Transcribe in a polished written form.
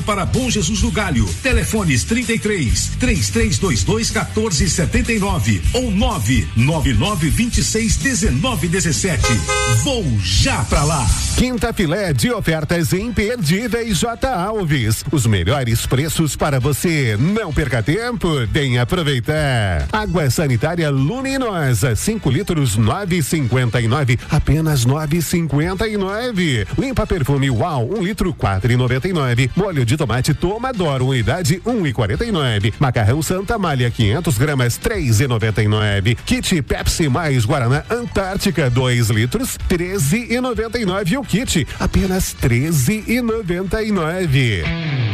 Para Bom Jesus do Galho, telefones 33-3322 1479 ou 99926 1917. Vou já pra lá. Quinta filé de ofertas imperdíveis J. Alves. Os melhores preços para você. Não perca tempo, vem aproveitar. Água sanitária Luminosa, 5 litros 9,59, apenas 9,59. Limpa perfume Uau, 1 litro 4,99. Molho de tomate Tomador, unidade 1,49. Macarrão Santa Malha 500 gramas 3,99. Kit Pepsi mais Guaraná Antártica 2 litros 13,99. E o kit apenas 13,99.